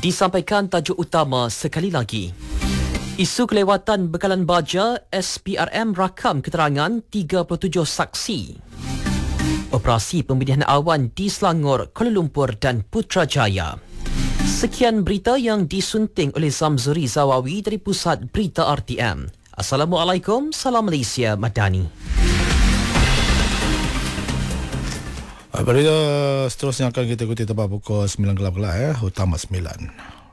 Disampaikan tajuk utama sekali lagi. Isu kelewatan bekalan baja, SPRM rakam keterangan 37 saksi. Operasi pemilihan awan di Selangor, Kuala Lumpur dan Putrajaya. Sekian berita yang disunting oleh Zamzuri Zawawi dari Pusat Berita RTM. Assalamualaikum, salam Malaysia Madani. Berita seterusnya akan kita ikuti tepat pukul 9 gelap, utama 9.